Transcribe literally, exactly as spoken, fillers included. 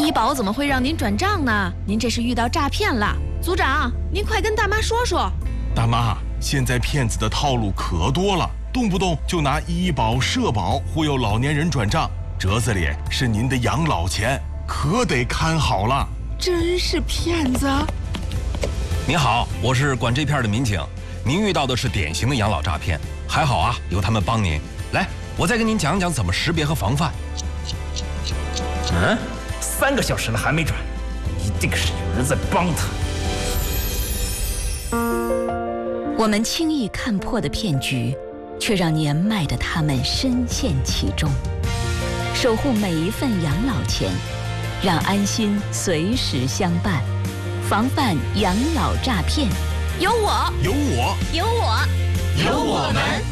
医保怎么会让您转账呢？您这是遇到诈骗了。组长，您快跟大妈说说。 大妈，现在骗子的套路可多了，动不动就拿医保、社保忽悠老年人转账，折子里是您的养老钱，可得看好了。 真是骗子！ 您好，我是管这片的民警，您遇到的是典型的养老诈骗，还好啊，有他们帮您。来，我再跟您讲讲怎么识别和防范。 嗯，三个小时了还没转，一定是有人在帮他。 我们轻易看破的骗局，却让年迈的他们深陷其中。守护每一份养老钱，让安心随时相伴，防范养老诈骗。 有我， 有我， 有我， 有我们。